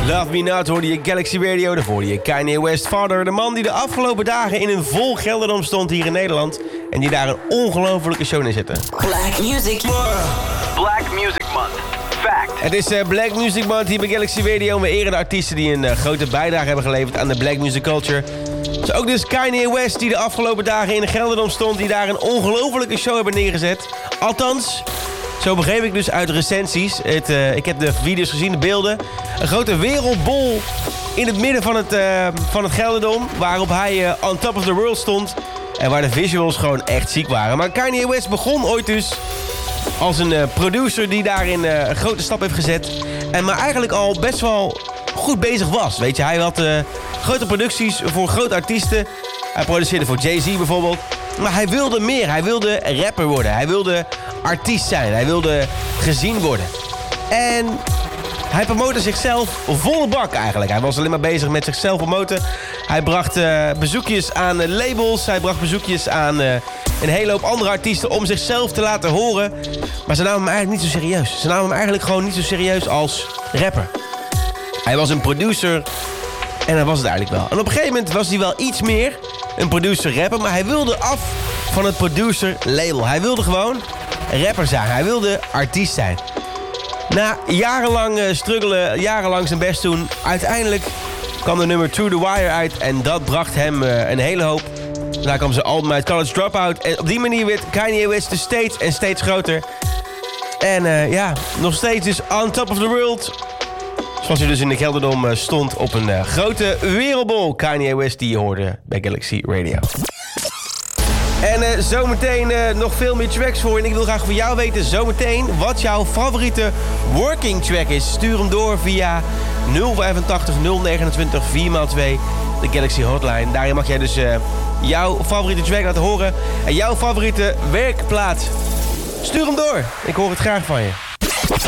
Love Me Not hoorde je Galaxy Radio, daar hoorde je Kanye West Father. De man die de afgelopen dagen in een vol Gelderland stond hier in Nederland. En die daar een ongelofelijke show neerzette. Black Music. Black Music Month. Fact. Het is Black Music Month hier bij Galaxy Radio. We eren de artiesten die een grote bijdrage hebben geleverd aan de Black Music Culture. Zo ook dus Kanye West die de afgelopen dagen in Gelderland stond. Die daar een ongelofelijke show hebben neergezet. Althans, zo begreep ik dus uit recensies. Ik heb de video's gezien, de beelden. Een grote wereldbol in het midden van het Gelderdom. Waarop hij on top of the world stond. En waar de visuals gewoon echt ziek waren. Maar Kanye West begon ooit dus als een producer die daarin een grote stap heeft gezet. Maar eigenlijk al best wel goed bezig was. Weet je, hij had grote producties voor grote artiesten. Hij produceerde voor Jay-Z bijvoorbeeld. Maar hij wilde meer. Hij wilde rapper worden. Hij wilde artiest zijn. Hij wilde gezien worden. En hij promote zichzelf volle bak eigenlijk. Hij was alleen maar bezig met zichzelf promoten. Hij bracht bezoekjes aan labels. Hij bracht bezoekjes aan een hele hoop andere artiesten om zichzelf te laten horen. Maar ze namen hem eigenlijk niet zo serieus. Ze namen hem eigenlijk gewoon niet zo serieus als rapper. Hij was een producer en dat was het eigenlijk wel. En op een gegeven moment was hij wel iets meer een producer-rapper. Maar hij wilde af van het producer-label. Hij wilde gewoon rapper zijn. Hij wilde artiest zijn. Na jarenlang struggelen, jarenlang zijn best doen. Uiteindelijk kwam de nummer Through the Wire uit. En dat bracht hem een hele hoop. Daar kwam zijn album uit, College Dropout. En op die manier werd Kanye West dus steeds en steeds groter. En nog steeds dus on top of the world. Zoals hij dus in de Gelderdom stond op een grote wereldbol. Kanye West die je hoorde bij Galaxy Radio. En zometeen nog veel meer tracks voor. En ik wil graag van jou weten zometeen wat jouw favoriete working track is. Stuur hem door via 085 029 4x2, de Galaxy Hotline. Daarin mag jij dus jouw favoriete track laten horen. En jouw favoriete werkplaats. Stuur hem door. Ik hoor het graag van je.